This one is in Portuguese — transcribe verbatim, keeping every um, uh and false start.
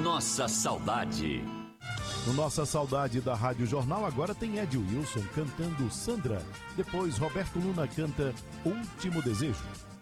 Nossa Saudade. No Nossa Saudade da Rádio Jornal, agora tem Ed Wilson cantando Sandra. Depois, Roberto Luna canta Último Desejo.